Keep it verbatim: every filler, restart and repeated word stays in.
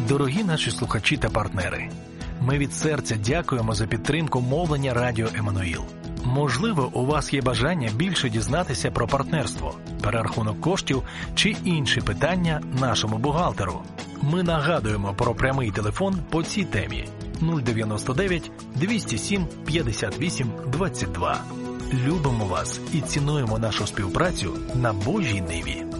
Дорогі наші слухачі та партнери, ми від серця дякуємо за підтримку мовлення Радіо Еммануїл. Можливо, у вас є бажання більше дізнатися про партнерство, перерахунок коштів чи інші питання нашому бухгалтеру. Ми нагадуємо про прямий телефон по цій темі нуль дев'яносто дев'ять двісті сім п'ятдесят вісім двадцять два. Любимо вас і цінуємо нашу співпрацю на Божій ниві.